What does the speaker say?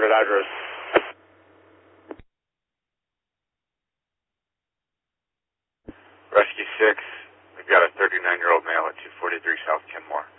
reported address. Rescue 6, we've got a 39-year-old male at 243 South Kenmore.